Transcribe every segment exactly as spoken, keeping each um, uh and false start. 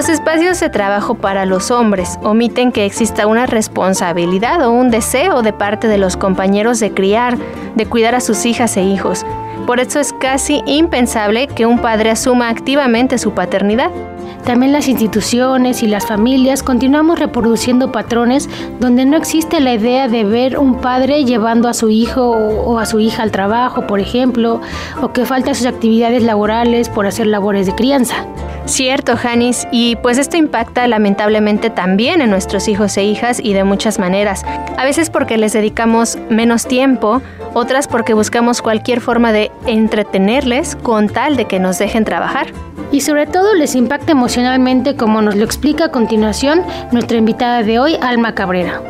Los espacios de trabajo para los hombres omiten que exista una responsabilidad o un deseo de parte de los compañeros de criar, de cuidar a sus hijas e hijos. Por eso es casi impensable que un padre asuma activamente su paternidad. También las instituciones y las familias continuamos reproduciendo patrones donde no existe la idea de ver un padre llevando a su hijo o a su hija al trabajo, por ejemplo, o que falta sus actividades laborales por hacer labores de crianza. Cierto, Janis, y pues esto impacta lamentablemente también en nuestros hijos e hijas y de muchas maneras. A veces porque les dedicamos menos tiempo, otras porque buscamos cualquier forma de entretenerles con tal de que nos dejen trabajar. Y sobre todo les impacta emocionalmente, como nos lo explica a continuación nuestra invitada de hoy, Alma Cabrera.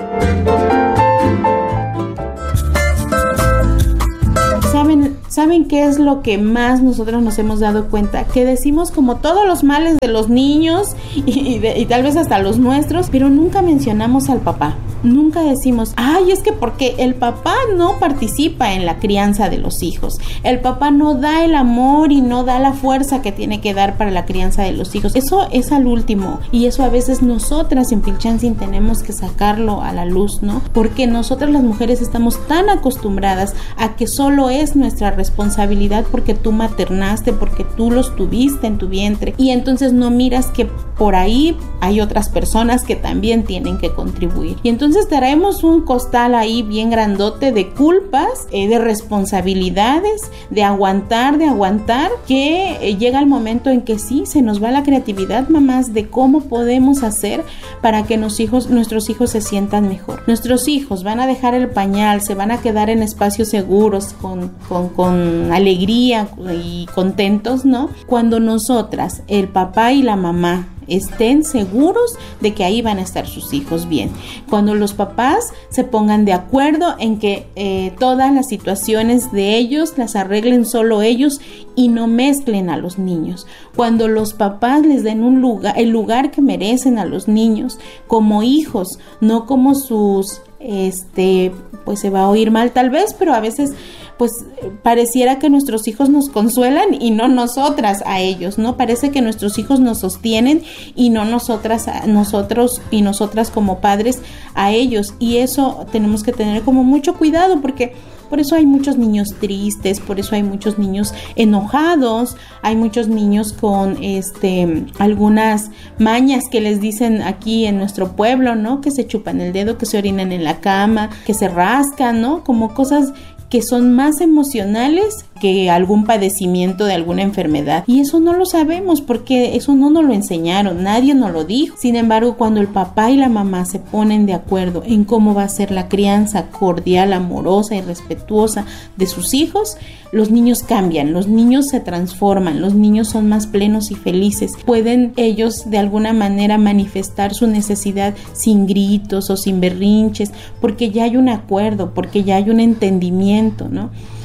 ¿Saben, ¿Saben qué es lo que más nosotros nos hemos dado cuenta? Que decimos como todos los males de los niños y, de, y tal vez hasta los nuestros, pero nunca mencionamos al papá. Nunca decimos, ay, es que porque el papá no participa en la crianza de los hijos. El papá no da el amor y no da la fuerza que tiene que dar para la crianza de los hijos. Eso es al último. Y eso a veces nosotras en Pilchansing tenemos que sacarlo a la luz, ¿no? Porque nosotras las mujeres estamos tan acostumbradas a que solo es nuestra responsabilidad porque tú maternaste, porque tú los tuviste en tu vientre. Y entonces no miras que por ahí hay otras personas que también tienen que contribuir. Y entonces Entonces traemos un costal ahí bien grandote de culpas, eh, de responsabilidades, de aguantar, de aguantar, que eh, llega el momento en que sí, se nos va la creatividad, mamás, de cómo podemos hacer para que nos hijos, nuestros hijos se sientan mejor. Nuestros hijos van a dejar el pañal, se van a quedar en espacios seguros, con, con, con alegría y contentos, ¿no? Cuando nosotras, el papá y la mamá, estén seguros de que ahí van a estar sus hijos bien. Cuando los papás se pongan de acuerdo en que eh, todas las situaciones de ellos las arreglen solo ellos y no mezclen a los niños. Cuando los papás les den un lugar, el lugar que merecen a los niños como hijos, no como sus, este, pues se va a oír mal tal vez, pero a veces pues pareciera que nuestros hijos nos consuelan y no nosotras a ellos, ¿no? Parece que nuestros hijos nos sostienen y no nosotras, nosotros y nosotras como padres a ellos. Y eso tenemos que tener como mucho cuidado, porque por eso hay muchos niños tristes, por eso hay muchos niños enojados, hay muchos niños con este algunas mañas que les dicen aquí en nuestro pueblo, ¿no? Que se chupan el dedo, que se orinan en la cama, que se rascan, ¿no? Como cosas que son más emocionales que algún padecimiento de alguna enfermedad. Y eso no lo sabemos porque eso no nos lo enseñaron, nadie nos lo dijo. Sin embargo, cuando el papá y la mamá se ponen de acuerdo en cómo va a ser la crianza cordial, amorosa y respetuosa de sus hijos, los niños cambian, los niños se transforman, los niños son más plenos y felices. Pueden ellos de alguna manera manifestar su necesidad sin gritos o sin berrinches, porque ya hay un acuerdo, porque ya hay un entendimiento, ¿no?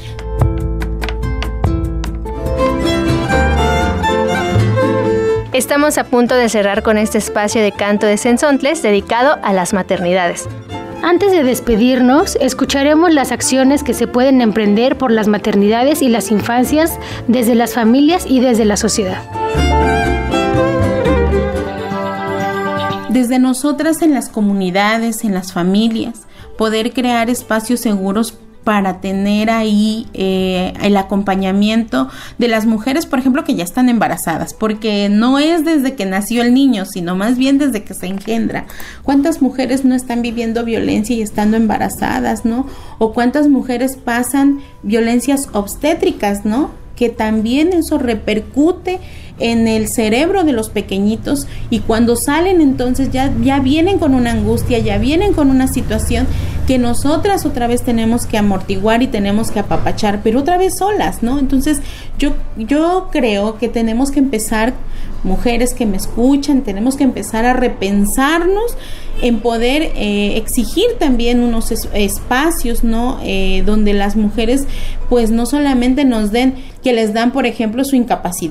Estamos a punto de cerrar con este espacio de Canto de Cenzontles dedicado a las maternidades. Antes de despedirnos, escucharemos las acciones que se pueden emprender por las maternidades y las infancias desde las familias y desde la sociedad. Desde nosotras en las comunidades, en las familias, poder crear espacios seguros para tener ahí eh, el acompañamiento de las mujeres, por ejemplo, que ya están embarazadas, porque no es desde que nació el niño, sino más bien desde que se engendra. ¿Cuántas mujeres no están viviendo violencia y estando embarazadas, no? O cuántas mujeres pasan violencias obstétricas, ¿no? Que también eso repercute en el cerebro de los pequeñitos, y cuando salen entonces ya, ya vienen con una angustia, ya vienen con una situación que nosotras otra vez tenemos que amortiguar y tenemos que apapachar, pero otra vez solas, ¿no? Entonces yo, yo creo que tenemos que empezar, mujeres que me escuchan, tenemos que empezar a repensarnos en poder eh, exigir también unos es, espacios, ¿no? Eh, donde las mujeres pues no solamente nos den, que les dan por ejemplo su incapacidad,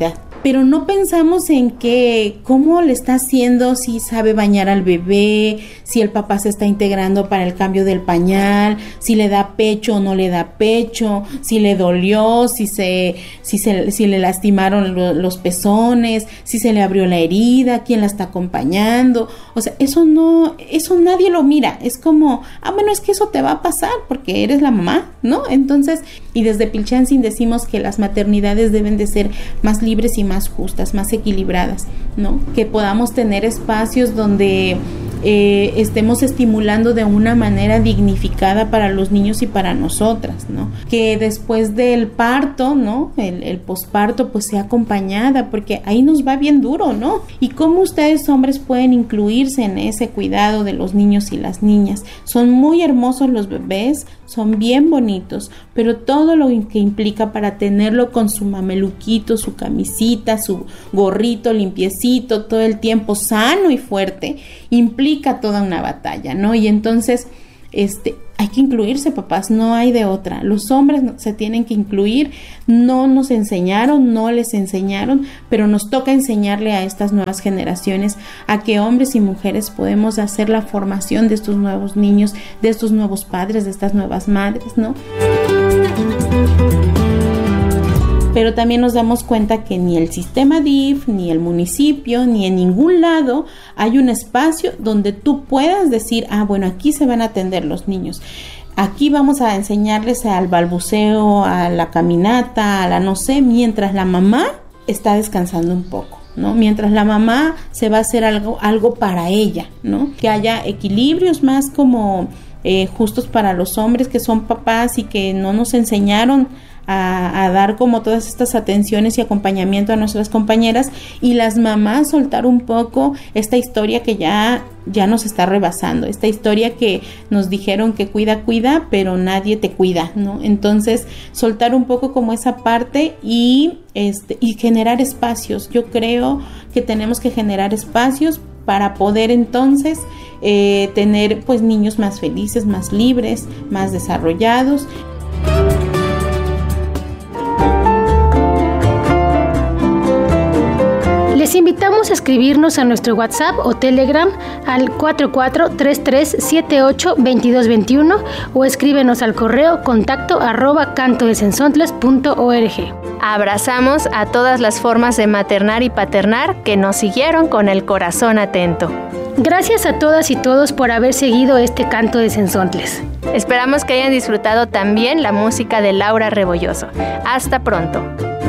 pero no pensamos en que cómo le está haciendo, si sabe bañar al bebé, si el papá se está integrando para el cambio del pañal, si le da pecho o no le da pecho, si le dolió, si se, si se, si le lastimaron lo, los pezones, si se le abrió la herida, quién la está acompañando. O sea, eso no, eso nadie lo mira. Es como, ah, bueno, es que eso te va a pasar porque eres la mamá, ¿no? Entonces, y desde Pilchansin decimos que las maternidades deben de ser más libres y más justas, más equilibradas, ¿no? Que podamos tener espacios donde eh, estemos estimulando de una manera dignificada para los niños y para nosotras, ¿no? Que después del parto, ¿no? El, el posparto, pues sea acompañada, porque ahí nos va bien duro, ¿no? Y cómo ustedes, hombres, pueden incluirse en ese cuidado de los niños y las niñas. Son muy hermosos los bebés, son bien bonitos, pero todo lo que implica para tenerlo con su mameluquito, su camisita, su gorrito limpiecito, todo el tiempo sano y fuerte, implica toda una batalla, ¿no? Y entonces, este, hay que incluirse, papás, no hay de otra. Los hombres se tienen que incluir, no nos enseñaron, no les enseñaron, pero nos toca enseñarle a estas nuevas generaciones a que hombres y mujeres podemos hacer la formación de estos nuevos niños, de estos nuevos padres, de estas nuevas madres, ¿no? Pero también nos damos cuenta que ni el sistema D I F, ni el municipio, ni en ningún lado hay un espacio donde tú puedas decir, ah, bueno, aquí se van a atender los niños. Aquí vamos a enseñarles al balbuceo, a la caminata, a la no sé, mientras la mamá está descansando un poco, ¿no? Mientras la mamá se va a hacer algo, algo para ella, ¿no? Que haya equilibrios más como eh, justos para los hombres que son papás y que no nos enseñaron A, a dar como todas estas atenciones y acompañamiento a nuestras compañeras, y las mamás soltar un poco esta historia que ya, ya nos está rebasando, esta historia que nos dijeron que cuida, cuida, pero nadie te cuida, ¿no? Entonces, soltar un poco como esa parte y, este, y generar espacios. Yo creo que tenemos que generar espacios para poder entonces eh, tener pues niños más felices, más libres, más desarrollados. Les invitamos a escribirnos a nuestro WhatsApp o Telegram al cuatro cuatro tres tres siete ocho dos dos dos uno o escríbenos al correo contacto arroba cantodesensontles punto org. Abrazamos a todas las formas de maternar y paternar que nos siguieron con el corazón atento. Gracias a todas y todos por haber seguido este Canto de Sensontles. Esperamos que hayan disfrutado también la música de Laura Rebolloso. Hasta pronto.